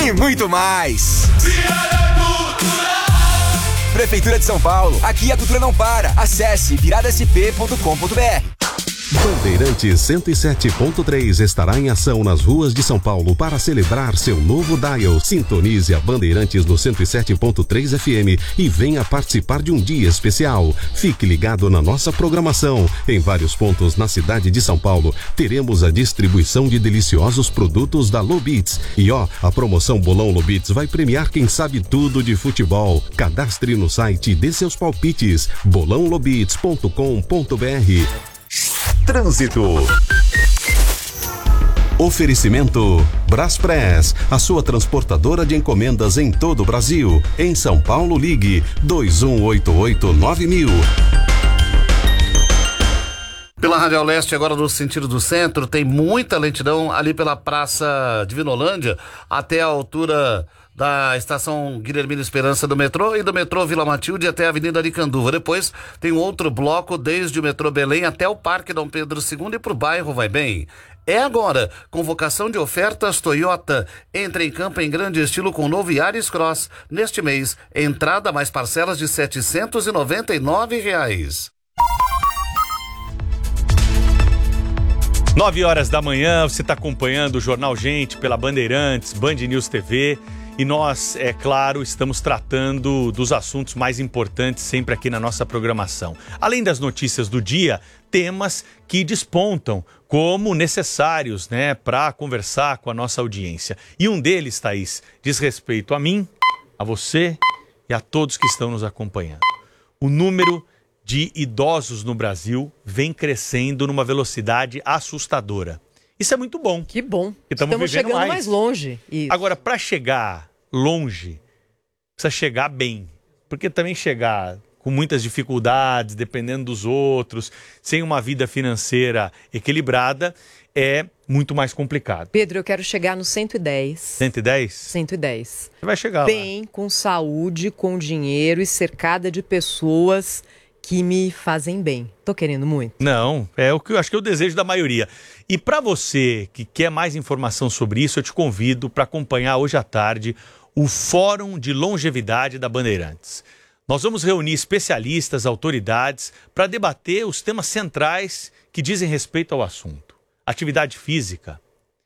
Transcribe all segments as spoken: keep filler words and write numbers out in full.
e muito mais. Prefeitura de São Paulo, aqui a cultura não para. Acesse virada s p ponto com ponto b r. Bandeirantes cento e sete ponto três estará em ação nas ruas de São Paulo para celebrar seu novo dial. Sintonize a Bandeirantes no cento e sete ponto três F M e venha participar de um dia especial. Fique ligado na nossa programação. Em vários pontos na cidade de São Paulo, teremos a distribuição de deliciosos produtos da Lobits. E ó, a promoção Bolão Lobits vai premiar quem sabe tudo de futebol. Cadastre no site e dê seus palpites. bolão lobits ponto com ponto b r. Trânsito. Oferecimento Braspress, a sua transportadora de encomendas em todo o Brasil. Em São Paulo, ligue dois um oito oito nove mil. Pela Radial Leste, agora no sentido do centro, tem muita lentidão ali pela Praça Divinolândia até a altura da estação Guilhermina Esperança do metrô e do metrô Vila Matilde até a Avenida Aricanduva. Depois tem um outro bloco desde o metrô Belém até o Parque Dom Pedro segundo e para o bairro Vai Bem. É agora, convocação de ofertas Toyota. Entre em campo em grande estilo com o novo Yaris Cross. Neste mês, entrada mais parcelas de setecentos e noventa e nove reais. Nove horas da manhã, você está acompanhando o Jornal Gente pela Bandeirantes, Band News T V. E nós, é claro, estamos tratando dos assuntos mais importantes sempre aqui na nossa programação. Além das notícias do dia, temas que despontam como necessários, né, para conversar com a nossa audiência. E um deles, Thaís, diz respeito a mim, a você e a todos que estão nos acompanhando. O número de idosos no Brasil vem crescendo numa velocidade assustadora. Isso é muito bom. Que bom. Estamos chegando mais, mais longe. Isso. Agora, para chegar longe, precisa chegar bem. Porque também chegar com muitas dificuldades, dependendo dos outros, sem uma vida financeira equilibrada, é muito mais complicado. Pedro, eu quero chegar no cento e dez. cento e dez? cento e dez. Você vai chegar bem, lá. Com saúde, com dinheiro e cercada de pessoas que me fazem bem. Tô querendo muito? Não, é o que eu acho que é o desejo da maioria. E para você que quer mais informação sobre isso, eu te convido para acompanhar hoje à tarde o Fórum de Longevidade da Bandeirantes. Nós vamos reunir especialistas, autoridades, para debater os temas centrais que dizem respeito ao assunto. Atividade física,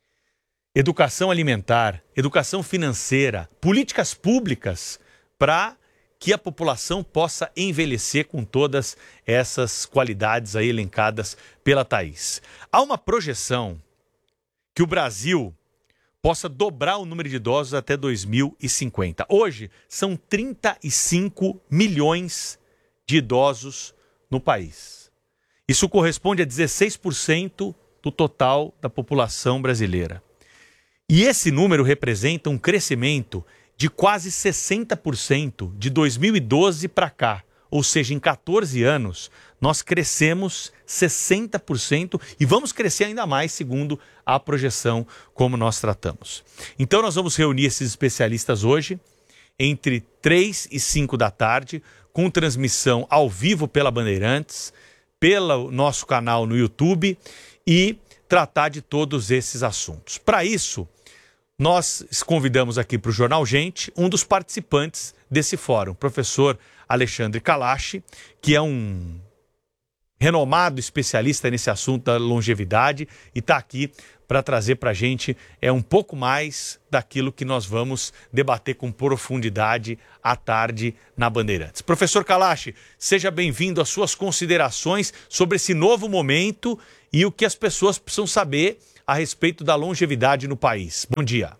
educação alimentar, educação financeira, políticas públicas para que a população possa envelhecer com todas essas qualidades aí elencadas pela Thaís. Há uma projeção que o Brasil possa dobrar o número de idosos até dois mil e cinquenta. Hoje, são trinta e cinco milhões de idosos no país. Isso corresponde a dezesseis por cento do total da população brasileira. E esse número representa um crescimento de quase sessenta por cento de dois mil e doze para cá. Ou seja, em catorze anos, nós crescemos sessenta por cento e vamos crescer ainda mais, segundo a projeção como nós tratamos. Então, nós vamos reunir esses especialistas hoje, entre três e cinco da tarde, com transmissão ao vivo pela Bandeirantes, pelo nosso canal no YouTube e tratar de todos esses assuntos. Para isso, nós convidamos aqui para o Jornal Gente um dos participantes desse fórum, o professor Alexandre Kalash, que é um renomado especialista nesse assunto da longevidade e está aqui para trazer para a gente é, um pouco mais daquilo que nós vamos debater com profundidade à tarde na Bandeirantes. Professor Kalash, seja bem-vindo às suas considerações sobre esse novo momento e o que as pessoas precisam saber a respeito da longevidade no país. Bom dia.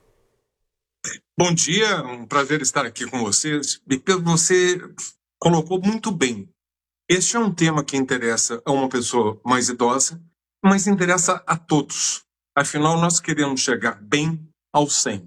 Bom dia, um prazer estar aqui com vocês. E Pedro, você colocou muito bem. Este é um tema que interessa a uma pessoa mais idosa, mas interessa a todos. Afinal, nós queremos chegar bem ao cem.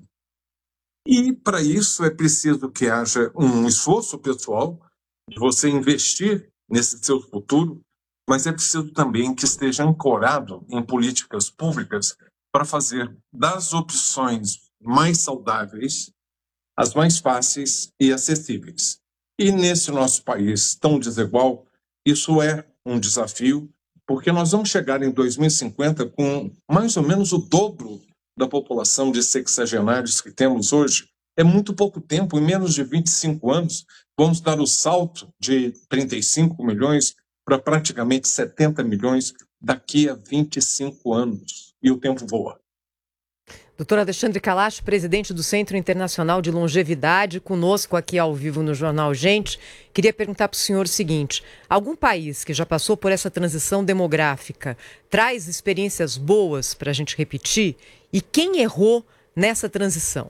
E para isso é preciso que haja um esforço pessoal de você investir nesse seu futuro, mas é preciso também que esteja ancorado em políticas públicas para fazer das opções mais saudáveis as mais fáceis e acessíveis. E nesse nosso país tão desigual, isso é um desafio, porque nós vamos chegar em dois mil e cinquenta com mais ou menos o dobro da população de sexagenários que temos hoje é muito pouco tempo, em menos de vinte e cinco anos, vamos dar o salto de trinta e cinco milhões para praticamente setenta milhões daqui a vinte e cinco anos. E o tempo voa. Doutor Alexandre Kalash, presidente do Centro Internacional de Longevidade, conosco aqui ao vivo no Jornal Gente. Queria perguntar para o senhor o seguinte: algum país que já passou por essa transição demográfica traz experiências boas para a gente repetir? E quem errou nessa transição?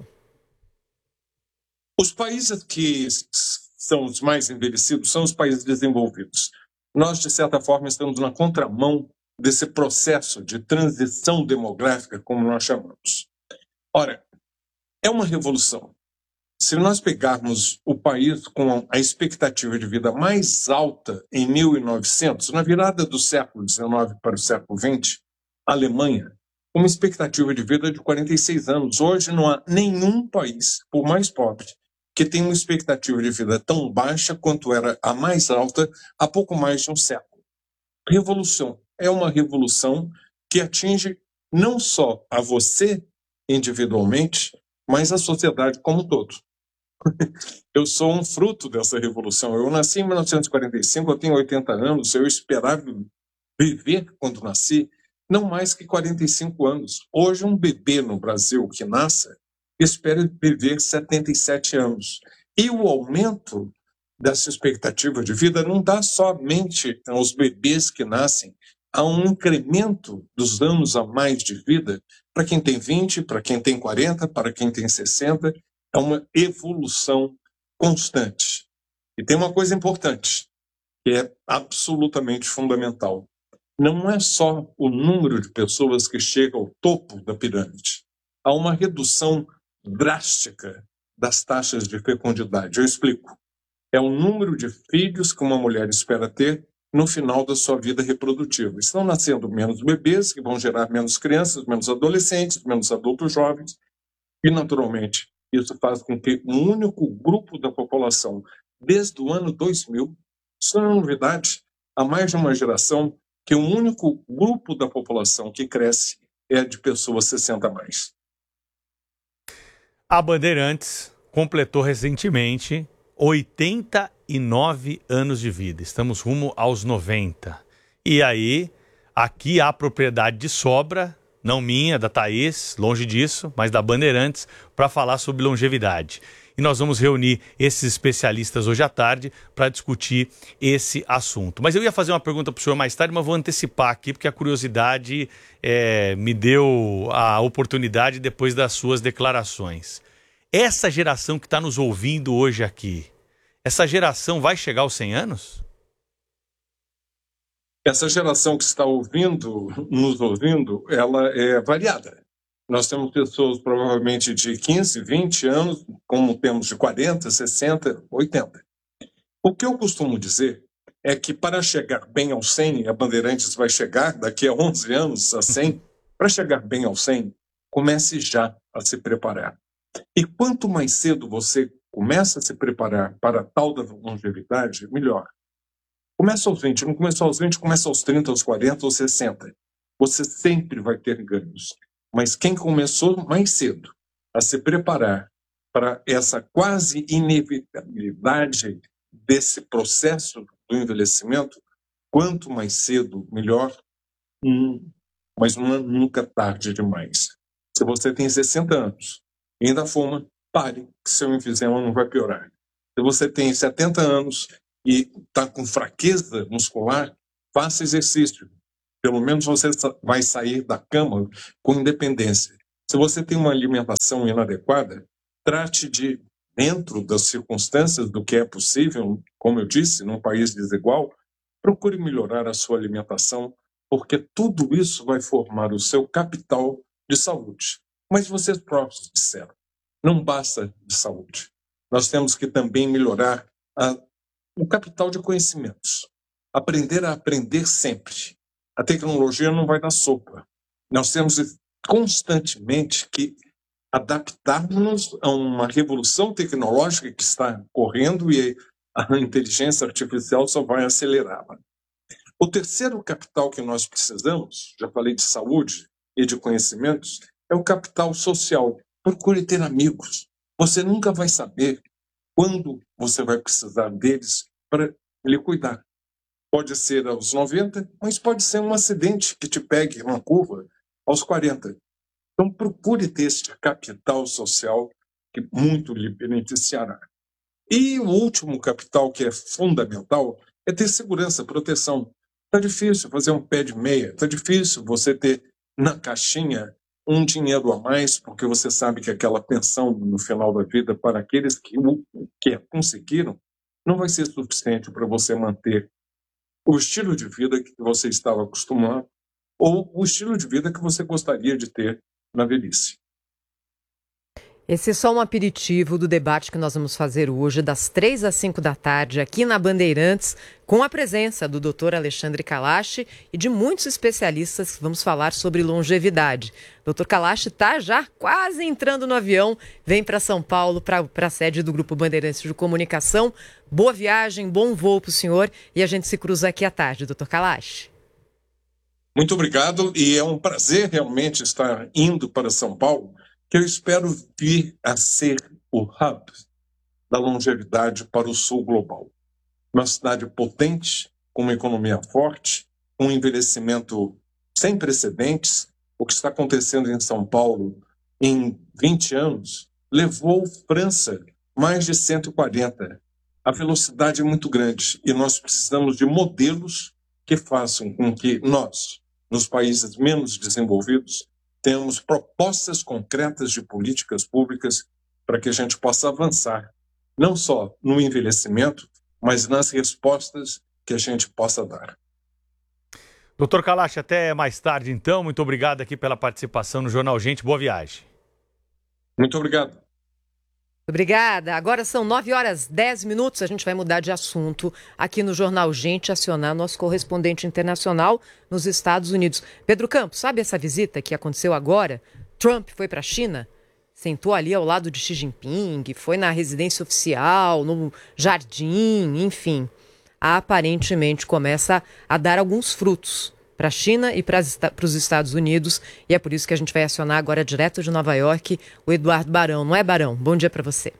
Os países que são os mais envelhecidos são os países desenvolvidos. Nós, de certa forma, estamos na contramão desse processo de transição demográfica, como nós chamamos. Ora, é uma revolução. Se nós pegarmos o país com a expectativa de vida mais alta em mil e novecentos, na virada do século dezenove para o século vinte, a Alemanha, com uma expectativa de vida de quarenta e seis anos. Hoje não há nenhum país, por mais pobre, que tenha uma expectativa de vida tão baixa quanto era a mais alta há pouco mais de um século. Revolução é uma revolução que atinge não só a você individualmente, mas a sociedade como um todo. Eu sou um fruto dessa revolução. Eu nasci em mil novecentos e quarenta e cinco, eu tenho oitenta anos, eu esperava viver quando nasci não mais que quarenta e cinco anos. Hoje, um bebê no Brasil que nasça espera viver setenta e sete anos. E o aumento dessa expectativa de vida não dá somente aos bebês que nascem, há um incremento dos anos a mais de vida para quem tem vinte, para quem tem quarenta, para quem tem sessenta. É uma evolução constante. E tem uma coisa importante, que é absolutamente fundamental. Não é só o número de pessoas que chegam ao topo da pirâmide. Há uma redução drástica das taxas de fecundidade. Eu explico. É o número de filhos que uma mulher espera ter no final da sua vida reprodutiva. Estão nascendo menos bebês, que vão gerar menos crianças, menos adolescentes, menos adultos jovens, e, naturalmente, isso faz com que um único grupo da população, desde o ano dois mil, isso não é novidade, há mais de uma geração, que um único grupo da população que cresce é de pessoas sessenta a mais. A Bandeirantes completou recentemente oitenta e nove anos de vida. Estamos rumo aos noventa. E aí, aqui há propriedade de sobra, não minha, da Thaís, longe disso, mas da Bandeirantes, para falar sobre longevidade. E nós vamos reunir esses especialistas hoje à tarde para discutir esse assunto. Mas eu ia fazer uma pergunta para o senhor mais tarde, mas vou antecipar aqui, porque a curiosidade é, me deu a oportunidade depois das suas declarações. Essa geração que está nos ouvindo hoje aqui, essa geração vai chegar aos cem anos? Essa geração que está ouvindo, nos ouvindo, ela é variada. Nós temos pessoas provavelmente de quinze, vinte anos, como temos de quarenta, sessenta, oitenta. O que eu costumo dizer é que para chegar bem aos cem, a Bandeirantes vai chegar daqui a onze anos a cem, para chegar bem aos cem, comece já a se preparar. E quanto mais cedo você começa a se preparar para a tal da longevidade, melhor. Começa aos vinte, não começa aos vinte, começa aos trinta, aos quarenta, aos sessenta. Você sempre vai ter ganhos. Mas quem começou mais cedo a se preparar para essa quase inevitabilidade desse processo do envelhecimento, quanto mais cedo, melhor, hum, mas não é nunca tarde demais. Se você tem sessenta anos e ainda fuma, pare, que seu enfisema não vai piorar. Se você tem setenta anos e está com fraqueza muscular, faça exercício. Pelo menos você vai sair da cama com independência. Se você tem uma alimentação inadequada, trate de, dentro das circunstâncias do que é possível, como eu disse, num país desigual, procure melhorar a sua alimentação, porque tudo isso vai formar o seu capital de saúde. Mas vocês próprios disseram, não basta de saúde. Nós temos que também melhorar a, o capital de conhecimentos. Aprender a aprender sempre. A tecnologia não vai dar sopa. Nós temos constantemente que adaptarmos a uma revolução tecnológica que está correndo e a inteligência artificial só vai acelerá-la. O terceiro capital que nós precisamos, já falei de saúde e de conhecimentos, é o capital social. Procure ter amigos. Você nunca vai saber quando você vai precisar deles para lhe cuidar. Pode ser aos noventa, mas pode ser um acidente que te pegue uma curva aos quarenta. Então procure ter este capital social que muito lhe beneficiará. E o último capital que é fundamental é ter segurança, proteção. Está difícil fazer um pé de meia, está difícil você ter na caixinha um dinheiro a mais, porque você sabe que aquela pensão no final da vida para aqueles que, que conseguiram não vai ser suficiente para você manter o estilo de vida que você estava acostumado ou o estilo de vida que você gostaria de ter na velhice. Esse é só um aperitivo do debate que nós vamos fazer hoje, das três às cinco da tarde, aqui na Bandeirantes, com a presença do doutor Alexandre Kalash e de muitos especialistas que vamos falar sobre longevidade. doutor Kalash está já quase entrando no avião, vem para São Paulo, para a sede do Grupo Bandeirantes de Comunicação. Boa viagem, bom voo para o senhor e a gente se cruza aqui à tarde, doutor Kalash. Muito obrigado e é um prazer realmente estar indo para São Paulo, que eu espero vir a ser o hub da longevidade para o sul global. Uma cidade potente, com uma economia forte, um envelhecimento sem precedentes. O que está acontecendo em São Paulo em vinte anos levou França mais de cento e quarenta. A velocidade é muito grande e nós precisamos de modelos que façam com que nós, nos países menos desenvolvidos, temos propostas concretas de políticas públicas para que a gente possa avançar, não só no envelhecimento, mas nas respostas que a gente possa dar. doutor Kalash, até mais tarde então. Muito obrigado aqui pela participação no Jornal Gente. Boa viagem. Muito obrigado. Obrigada. Agora são nove horas e dez minutos. A gente vai mudar de assunto aqui no Jornal Gente, acionar nosso correspondente internacional nos Estados Unidos. Pedro Campos, sabe essa visita que aconteceu agora? Trump foi para a China, sentou ali ao lado de Xi Jinping, foi na residência oficial, no jardim, enfim. Aparentemente começa a dar alguns frutos para a China e para os Estados Unidos, e é por isso que a gente vai acionar agora direto de Nova York o Eduardo Barão. Não é, Barão? Bom dia para você.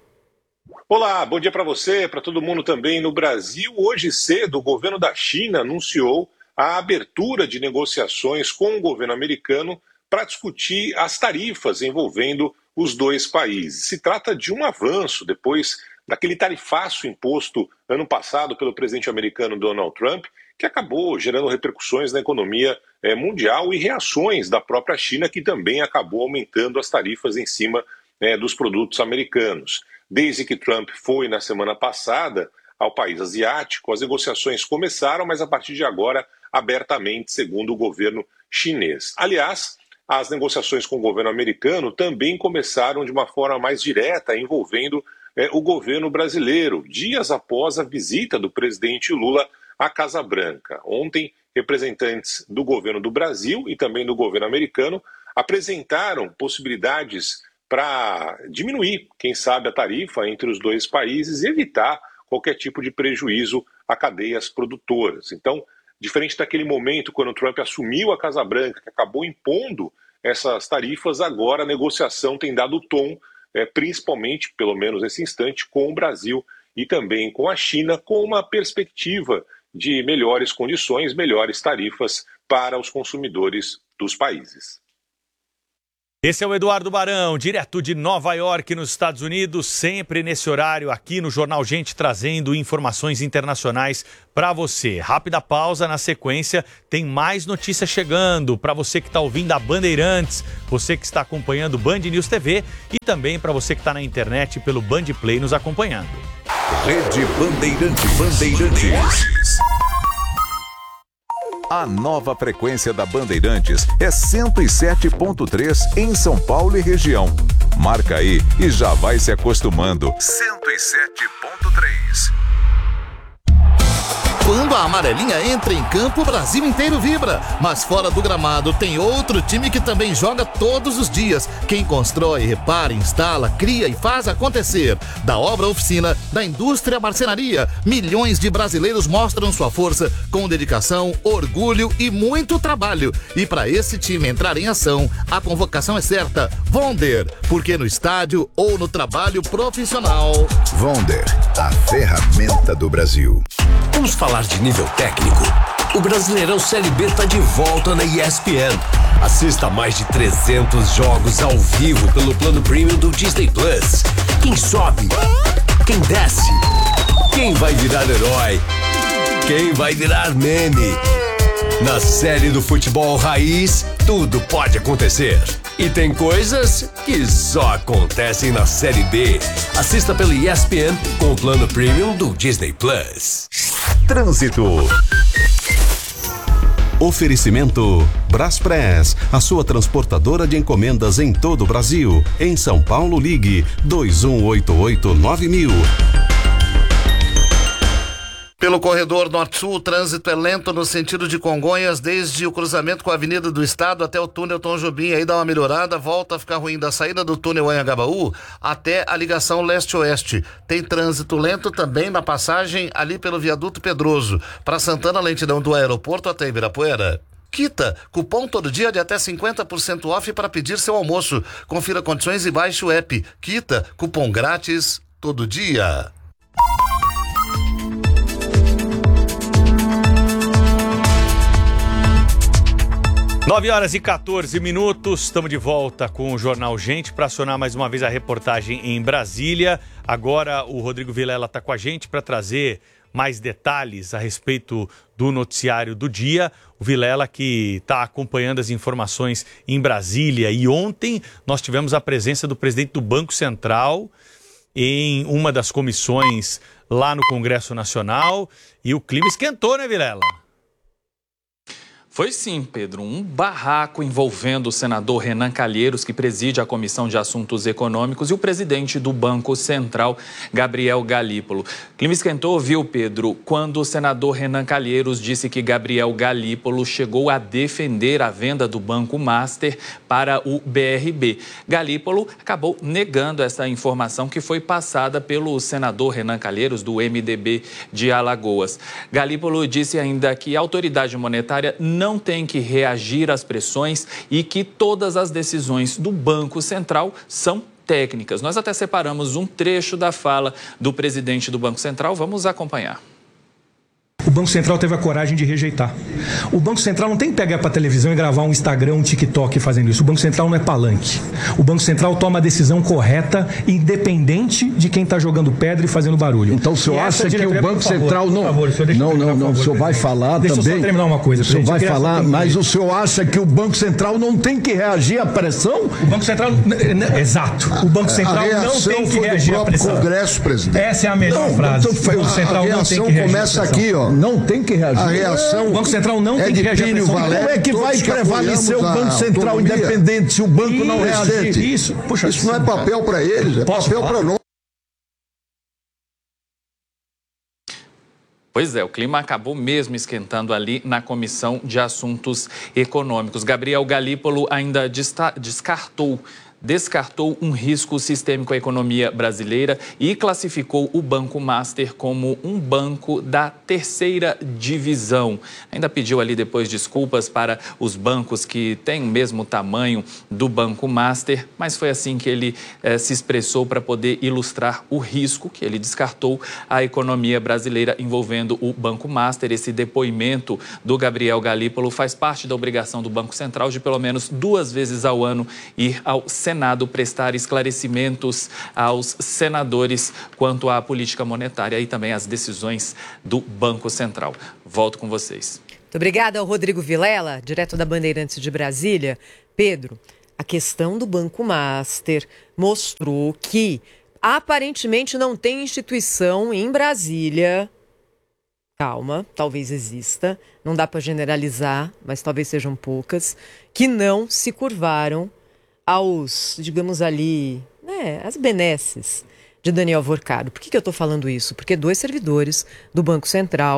Olá, bom dia para você, para todo mundo também no Brasil. Hoje cedo, o governo da China anunciou a abertura de negociações com o governo americano para discutir as tarifas envolvendo os dois países. Se trata de um avanço depois daquele tarifaço imposto ano passado pelo presidente americano Donald Trump, que acabou gerando repercussões na economia eh, mundial e reações da própria China, que também acabou aumentando as tarifas em cima eh, dos produtos americanos. Desde que Trump foi, na semana passada, ao país asiático, as negociações começaram, mas a partir de agora, abertamente, segundo o governo chinês. Aliás, as negociações com o governo americano também começaram de uma forma mais direta, envolvendo eh, o governo brasileiro, dias após a visita do presidente Lula à Casa Branca. Ontem, representantes do governo do Brasil e também do governo americano apresentaram possibilidades para diminuir, quem sabe, a tarifa entre os dois países e evitar qualquer tipo de prejuízo a cadeias produtoras. Então, diferente daquele momento quando Trump assumiu a Casa Branca, que acabou impondo essas tarifas, agora a negociação tem dado tom, é, principalmente, pelo menos nesse instante, com o Brasil e também com a China, com uma perspectiva de melhores condições, melhores tarifas para os consumidores dos países. Esse é o Eduardo Barão, direto de Nova York, nos Estados Unidos, sempre nesse horário aqui no Jornal Gente, trazendo informações internacionais para você. Rápida pausa, na sequência tem mais notícias chegando para você que está ouvindo a Bandeirantes, você que está acompanhando o Band News T V e também para você que está na internet pelo Band Play nos acompanhando. Rede Bandeirantes. Bandeirantes. A nova frequência da Bandeirantes é cento e sete ponto três em São Paulo e região. Marca aí e já vai se acostumando. cento e sete ponto três. Quando a amarelinha entra em campo, o Brasil inteiro vibra. Mas fora do gramado tem outro time que também joga todos os dias. Quem constrói, repara, instala, cria e faz acontecer. Da obra à oficina, da indústria à marcenaria, milhões de brasileiros mostram sua força com dedicação, orgulho e muito trabalho. E para esse time entrar em ação, a convocação é certa. Vonder, porque no estádio ou no trabalho profissional. Vonder, a ferramenta do Brasil. Vamos falar de nível técnico. O Brasileirão Série B está de volta na E S P N. Assista a mais de trezentos jogos ao vivo pelo plano premium do Disney Plus. Quem sobe? Quem desce? Quem vai virar herói? Quem vai virar meme? Na série do futebol raiz, tudo pode acontecer. E tem coisas que só acontecem na Série B. Assista pelo E S P N com o plano premium do Disney Plus. Trânsito. Oferecimento Braspress, a sua transportadora de encomendas em todo o Brasil. Em São Paulo, ligue dois um oito oito nove mil. Pelo corredor norte-sul, o trânsito é lento no sentido de Congonhas, desde o cruzamento com a Avenida do Estado até o túnel Tom Jobim. Aí dá uma melhorada, volta a ficar ruim da saída do túnel Anhangabaú até a ligação leste-oeste. Tem trânsito lento também na passagem ali pelo viaduto Pedroso. Para Santana, lentidão do aeroporto até Ibirapuera. Quita, cupom todo dia de até cinquenta por cento off para pedir seu almoço. Confira condições e baixe o app. Quita, cupom grátis todo dia. nove horas e quatorze minutos, estamos de volta com o Jornal Gente para acionar mais uma vez a reportagem em Brasília. Agora o Rodrigo Vilela está com a gente para trazer mais detalhes a respeito do noticiário do dia. O Vilela que está acompanhando as informações em Brasília. E ontem nós tivemos a presença do presidente do Banco Central em uma das comissões lá no Congresso Nacional. E o clima esquentou, né, Vilela? Foi sim, Pedro, um barraco envolvendo o senador Renan Calheiros, que preside a Comissão de Assuntos Econômicos, e o presidente do Banco Central, Gabriel Galípolo. O clima esquentou, viu, Pedro, quando o senador Renan Calheiros disse que Gabriel Galípolo chegou a defender a venda do Banco Master para o B R B. Galípolo acabou negando essa informação que foi passada pelo senador Renan Calheiros, do M D B de Alagoas. Galípolo disse ainda que a autoridade monetária não não tem que reagir às pressões e que todas as decisões do Banco Central são técnicas. Nós até separamos um trecho da fala do presidente do Banco Central. Vamos acompanhar. O Banco Central teve a coragem de rejeitar. O Banco Central não tem que pegar para a televisão e gravar um Instagram, um TikTok fazendo isso. O Banco Central não é palanque. O Banco Central toma a decisão correta, independente de quem está jogando pedra e fazendo barulho. Então o senhor acha que o Banco Central não... Não, não, não, o senhor vai falar também... Deixa eu só terminar uma coisa. O senhor vai falar, mas o senhor acha que o Banco Central não tem que reagir à pressão? O Banco Central... Exato. O Banco Central não tem que reagir à pressão. Congresso, presidente. Essa é a melhor frase. O Banco Central não tem que reagir. Começa aqui, ó. Não tem que reagir. A reação... O Banco Central não é tem que reagir. Como é que vai prevalecer o Banco Central independente se o banco isso, não reagir? Isso, puxa, isso não é papel para eles, é papel para nós. Pois é, o clima acabou mesmo esquentando ali na Comissão de Assuntos Econômicos. Gabriel Galípolo ainda descartou descartou um risco sistêmico à economia brasileira e classificou o Banco Master como um banco da terceira divisão. Ainda pediu ali depois desculpas para os bancos que têm o mesmo tamanho do Banco Master, mas foi assim que ele eh, se expressou para poder ilustrar o risco que ele descartou à economia brasileira envolvendo o Banco Master. Esse depoimento do Gabriel Galípolo faz parte da obrigação do Banco Central de pelo menos duas vezes ao ano ir ao Senado Senado prestar esclarecimentos aos senadores quanto à política monetária e também às decisões do Banco Central. Volto com vocês. Muito obrigada ao Rodrigo Vilela, direto da Bandeirantes de Brasília. Pedro, a questão do Banco Master mostrou que aparentemente não tem instituição em Brasília. Calma, talvez exista, não dá para generalizar, mas talvez sejam poucas, que não se curvaram aos, digamos ali, né, as benesses de Daniel Vorcado. Por que, que eu estou falando isso? Porque dois servidores do Banco Central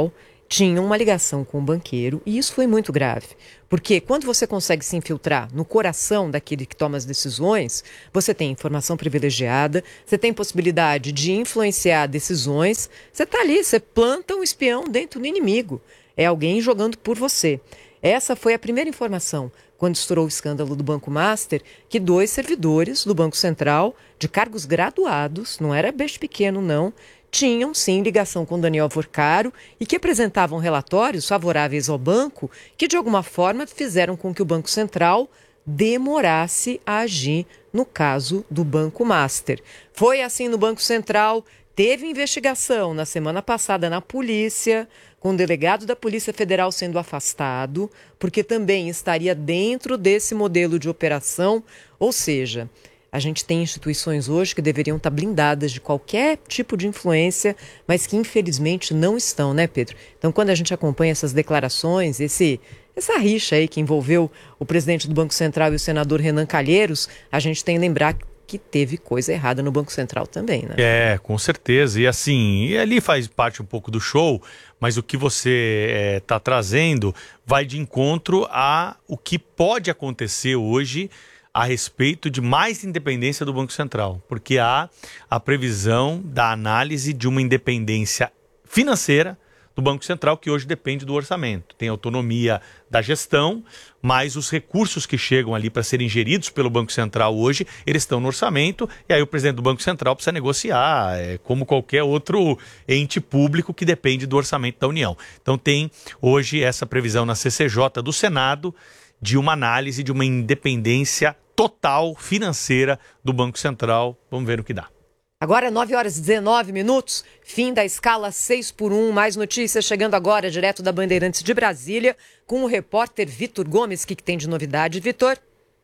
tinham uma ligação com o banqueiro, e isso foi muito grave. Porque quando você consegue se infiltrar no coração daquele que toma as decisões, você tem informação privilegiada, você tem possibilidade de influenciar decisões, você está ali, você planta um espião dentro do inimigo. É alguém jogando por você. Essa foi a primeira informação, quando estourou o escândalo do Banco Master, que dois servidores do Banco Central, de cargos graduados, não era beijo pequeno não, tinham sim ligação com Daniel Vorcaro e que apresentavam relatórios favoráveis ao banco que de alguma forma fizeram com que o Banco Central demorasse a agir no caso do Banco Master. Foi assim no Banco Central, teve investigação na semana passada na polícia, com o delegado da Polícia Federal sendo afastado, porque também estaria dentro desse modelo de operação, ou seja, a gente tem instituições hoje que deveriam estar blindadas de qualquer tipo de influência, mas que infelizmente não estão, né, Pedro? Então, quando a gente acompanha essas declarações, esse, essa rixa aí que envolveu o presidente do Banco Central e o senador Renan Calheiros, a gente tem que lembrar que teve coisa errada no Banco Central também, né? É, com certeza. E assim, e ali faz parte um pouco do show, mas o que você está é, trazendo vai de encontro a o que pode acontecer hoje a respeito de mais independência do Banco Central, porque há a previsão da análise de uma independência financeira do Banco Central, que hoje depende do orçamento. Tem autonomia da gestão, mas os recursos que chegam ali para serem geridos pelo Banco Central hoje, eles estão no orçamento, e aí o presidente do Banco Central precisa negociar, é, como qualquer outro ente público que depende do orçamento da União. Então tem hoje essa previsão na C C J do Senado de uma análise de uma independência total financeira do Banco Central. Vamos ver o que dá. Agora nove horas e dezenove minutos, fim da escala seis por um. Mais notícias chegando agora direto da Bandeirantes de Brasília com o repórter Vitor Gomes. O que, que tem de novidade, Vitor?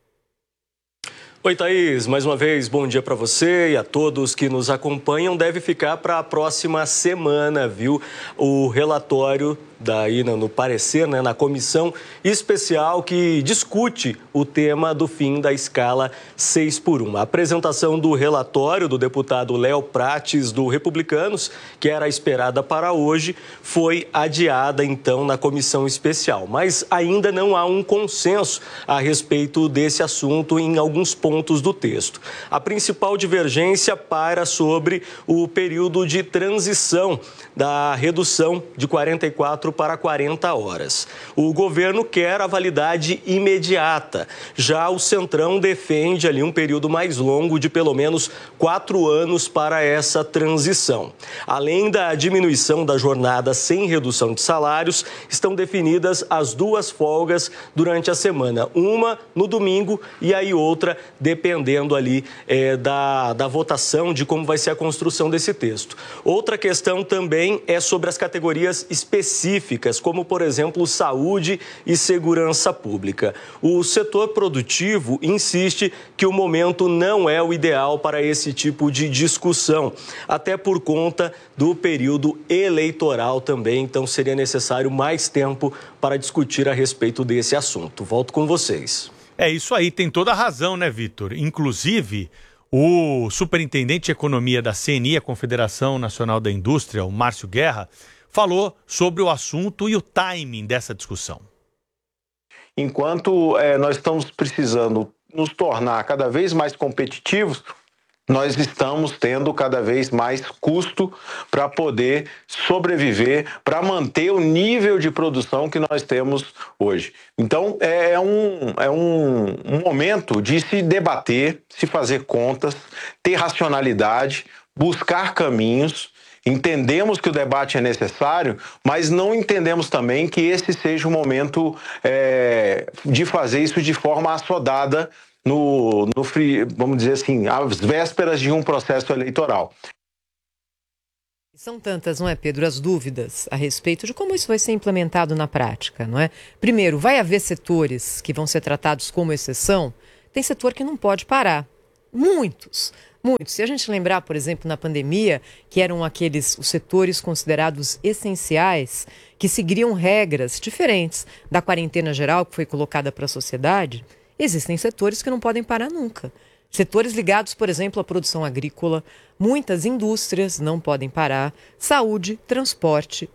Oi, Thaís. Mais uma vez, bom dia para você e a todos que nos acompanham. Deve ficar para a próxima semana, viu? O relatório daí no parecer, né, na comissão especial que discute o tema do fim da escala seis por um. A apresentação do relatório do deputado Léo Prates, do Republicanos, que era esperada para hoje, foi adiada, então, na comissão especial. Mas ainda não há um consenso a respeito desse assunto em alguns pontos do texto. A principal divergência para sobre o período de transição da redução de quarenta e quatro para quarenta horas. O governo quer a validade imediata. Já o Centrão defende ali um período mais longo de pelo menos quatro anos para essa transição. Além da diminuição da jornada sem redução de salários, estão definidas as duas folgas durante a semana. Uma no domingo e aí outra dependendo ali é, da, da votação de como vai ser a construção desse texto. Outra questão também é sobre as categorias específicas, como, por exemplo, saúde e segurança pública. O setor produtivo insiste que o momento não é o ideal para esse tipo de discussão, até por conta do período eleitoral também, então seria necessário mais tempo para discutir a respeito desse assunto. Volto com vocês. É isso aí, tem toda a razão, né, Vitor? Inclusive, o superintendente de economia da C N I, a Confederação Nacional da Indústria, o Márcio Guerra, falou sobre o assunto e o timing dessa discussão. Enquanto é, nós estamos precisando nos tornar cada vez mais competitivos, nós estamos tendo cada vez mais custo para poder sobreviver, para manter o nível de produção que nós temos hoje. Então, é um, é um, um momento de se debater, se fazer contas, ter racionalidade, buscar caminhos. Entendemos que o debate é necessário, mas não entendemos também que esse seja o momento é, de fazer isso de forma assodada, no, no free, vamos dizer assim, às vésperas de um processo eleitoral. São tantas, não é, Pedro, as dúvidas a respeito de como isso vai ser implementado na prática, não é? Primeiro, vai haver setores que vão ser tratados como exceção? Tem setor que não pode parar. Muitos. Muitos. Se a gente lembrar, por exemplo, na pandemia, que eram aqueles os setores considerados essenciais, que seguiriam regras diferentes da quarentena geral que foi colocada para a sociedade, existem setores que não podem parar nunca. Setores ligados, por exemplo, à produção agrícola, muitas indústrias não podem parar, saúde, transporte,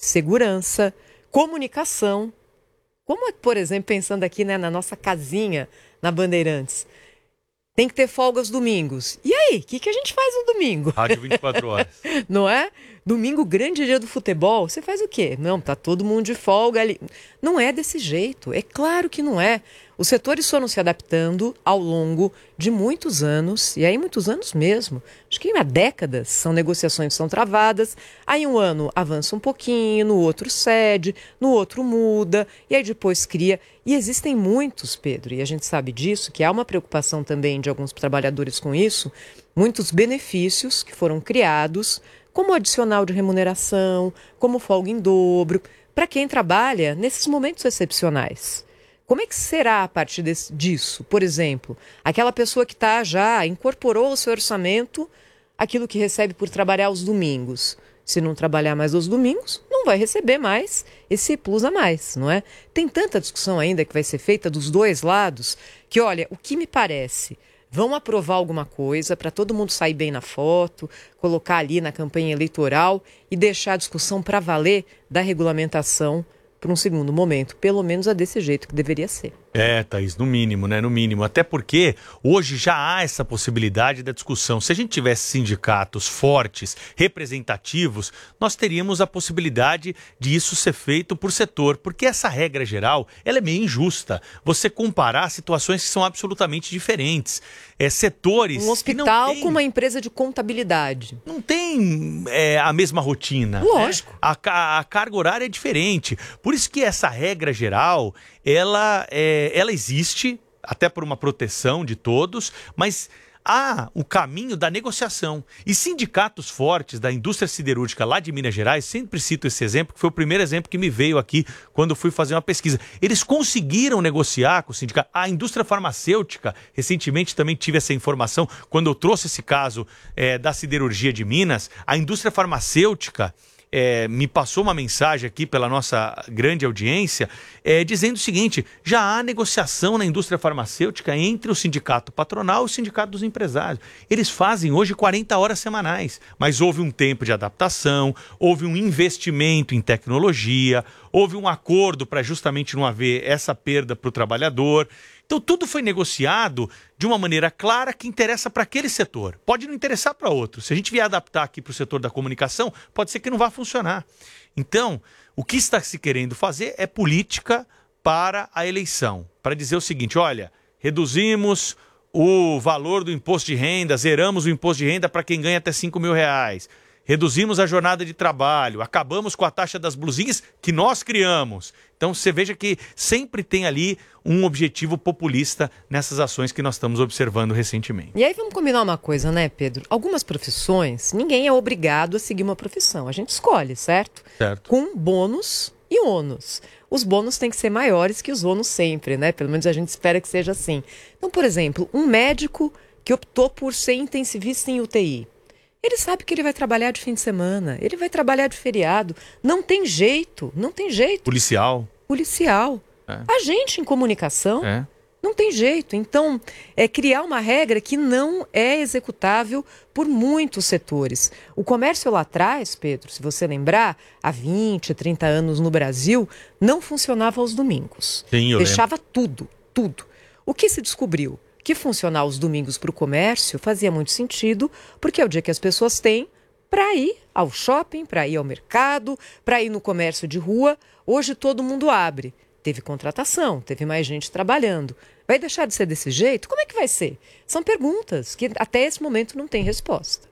segurança, comunicação. Como é, por exemplo, pensando aqui, né, na nossa casinha, na Bandeirantes, tem que ter folga aos domingos. E aí, o que, que a gente faz no domingo? Rádio vinte e quatro horas. Não é? Domingo, grande dia do futebol, você faz o quê? Não, tá todo mundo de folga ali. Não é desse jeito, é claro que não é. Os setores foram se adaptando ao longo de muitos anos, e aí muitos anos mesmo. Acho que há décadas são negociações que são travadas, aí um ano avança um pouquinho, no outro cede, no outro muda, e aí depois cria. E existem muitos, Pedro, e a gente sabe disso, que há uma preocupação também de alguns trabalhadores com isso, muitos benefícios que foram criados, como adicional de remuneração, como folga em dobro, para quem trabalha nesses momentos excepcionais. Como é que será a partir desse, disso? Por exemplo, aquela pessoa que tá, já incorporou ao seu orçamento aquilo que recebe por trabalhar aos domingos. Se não trabalhar mais aos domingos, não vai receber mais esse plus a mais, não é? Tem tanta discussão ainda que vai ser feita dos dois lados, que olha, o que me parece... Vão aprovar alguma coisa para todo mundo sair bem na foto, colocar ali na campanha eleitoral e deixar a discussão para valer da regulamentação para um segundo momento. Pelo menos é desse jeito que deveria ser. É, Thaís, no mínimo, né? No mínimo. Até porque hoje já há essa possibilidade da discussão. Se a gente tivesse sindicatos fortes, representativos, nós teríamos a possibilidade de isso ser feito por setor. Porque essa regra geral, ela é meio injusta. Você comparar situações que são absolutamente diferentes. É, setores... Um hospital com uma empresa de contabilidade. Não tem é, a mesma rotina. Lógico. Né? A, a carga horária é diferente. Por isso que essa regra geral... Ela, é, ela existe, até por uma proteção de todos, mas há o caminho da negociação. E sindicatos fortes da indústria siderúrgica lá de Minas Gerais, sempre cito esse exemplo, que foi o primeiro exemplo que me veio aqui quando eu fui fazer uma pesquisa. Eles conseguiram negociar com o sindicato. A indústria farmacêutica, recentemente também tive essa informação, quando eu trouxe esse caso é, da siderurgia de Minas, a indústria farmacêutica... É, me passou uma mensagem aqui pela nossa grande audiência, é, dizendo o seguinte: já há negociação na indústria farmacêutica entre o sindicato patronal e o sindicato dos empresários. Eles fazem hoje quarenta horas semanais, mas houve um tempo de adaptação, houve um investimento em tecnologia, houve um acordo para justamente não haver essa perda para o trabalhador. Então tudo foi negociado de uma maneira clara que interessa para aquele setor. Pode não interessar para outro. Se a gente vier adaptar aqui para o setor da comunicação, pode ser que não vá funcionar. Então, o que está se querendo fazer é política para a eleição. Para dizer o seguinte, olha, reduzimos o valor do imposto de renda, zeramos o imposto de renda para quem ganha até cinco mil reais. Reduzimos a jornada de trabalho, acabamos com a taxa das blusinhas que nós criamos. Então você veja que sempre tem ali um objetivo populista nessas ações que nós estamos observando recentemente. E aí vamos combinar uma coisa, né, Pedro? Algumas profissões, ninguém é obrigado a seguir uma profissão. A gente escolhe, certo? Certo. Com bônus e ônus. Os bônus têm que ser maiores que os ônus sempre, né? Pelo menos a gente espera que seja assim. Então, por exemplo, um médico que optou por ser intensivista em U T I. Ele sabe que ele vai trabalhar de fim de semana, ele vai trabalhar de feriado. Não tem jeito, não tem jeito. Policial. Policial. É. Agente em comunicação. É. Não tem jeito. Então, é criar uma regra que não é executável por muitos setores. O comércio lá atrás, Pedro, se você lembrar, há vinte, trinta anos no Brasil, não funcionava aos domingos. Sim, eu Fechava lembro. tudo, tudo. O que se descobriu? Que funcionar os domingos para o comércio fazia muito sentido, porque é o dia que as pessoas têm para ir ao shopping, para ir ao mercado, para ir no comércio de rua. Hoje todo mundo abre. Teve contratação, teve mais gente trabalhando. Vai deixar de ser desse jeito? Como é que vai ser? São perguntas que até esse momento não tem resposta.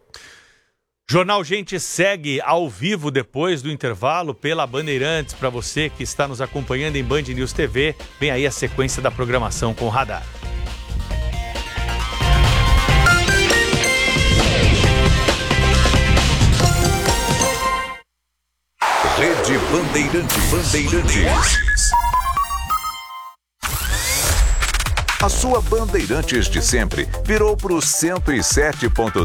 Jornal Gente segue ao vivo depois do intervalo pela Bandeirantes. Para você que está nos acompanhando em Band News T V, vem aí a sequência da programação com o Radar. Rede Bandeirantes. Bandeirantes. A sua Bandeirantes de sempre virou para o cento e sete ponto